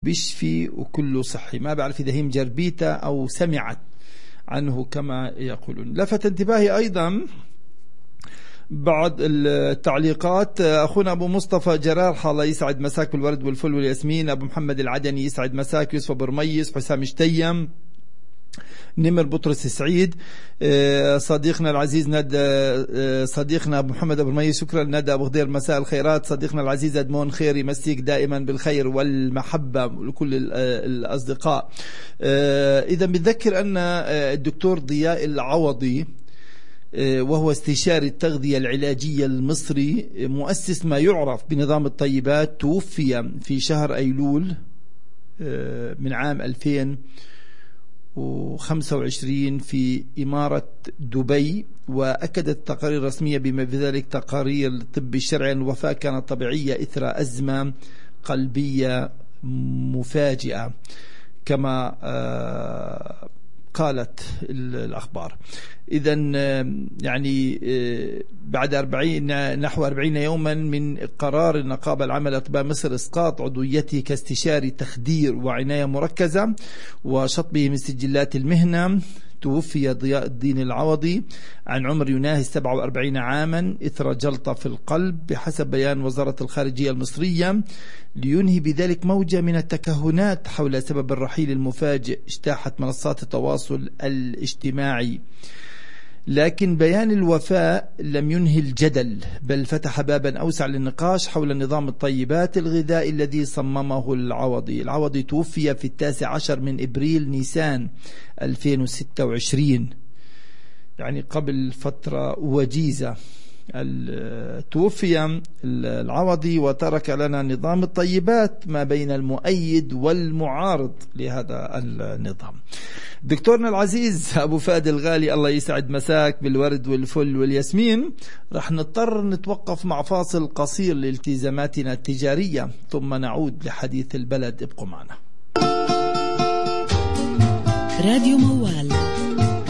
بيشفي وكله صحي. ما بعرف إذا هي مجربيته أو سمعت عنه كما يقولون. لفت انتباهي أيضا بعض التعليقات. أخونا أبو مصطفى جرار، الله يسعد مساك بالورد والفل والياسمين. أبو محمد العدني يسعد مساك. يوسف برميس، حسام شتيم، نمر بطرس سعيد، صديقنا العزيز ندى، صديقنا أبو محمد أبو رميس، شكرا ندى أبو غدير، مساء الخيرات. صديقنا العزيز أدمون خير، يمسيك دائما بالخير والمحبة لكل الأصدقاء. إذا بنذكر أن الدكتور ضياء العوضي وهو استشاري التغذية العلاجية المصري، مؤسس ما يعرف بنظام الطيبات، توفي في شهر أيلول من عام 2025 في إمارة دبي. وأكدت التقارير الرسمية بما في ذلك تقارير الطب الشرعي أن الوفاة كانت طبيعية إثر أزمة قلبية مفاجئة كما قالت الأخبار. إذن يعني بعد نحو 40 يوما من قرار النقابة العامة لأطباء مصر إسقاط عضويته كاستشاري تخدير وعناية مركزة وشطبه من سجلات المهنة، توفي ضياء الدين العوضي عن عمر يناهز 47 عاما إثر جلطة في القلب بحسب بيان وزارة الخارجية المصرية، لينهي بذلك موجة من التكهنات حول سبب الرحيل المفاجئ اجتاحت منصات التواصل الاجتماعي. لكن بيان الوفاة لم ينهي الجدل، بل فتح بابا أوسع للنقاش حول نظام الطيبات الغذائي الذي صممه العوضي. العوضي توفي في 19 من إبريل نيسان 2026، يعني قبل فترة وجيزة توفي العوضي، وترك لنا نظام الطيبات ما بين المؤيد والمعارض لهذا النظام. دكتورنا العزيز أبو فهد الغالي، الله يسعد مساك بالورد والفل والياسمين. رح نضطر نتوقف مع فاصل قصير لالتزاماتنا التجارية، ثم نعود لحديث البلد. ابقوا معنا. راديو موال